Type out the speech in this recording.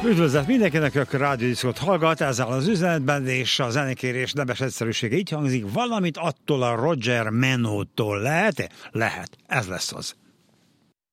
Üdvözlet mindenkinek, aki rádiódiszkot hallgat, ezzel az üzenetben, és a zenekérés nemes egyszerűsége így hangzik, valamit attól a Roger Menótól lehet? Lehet, ez lesz az.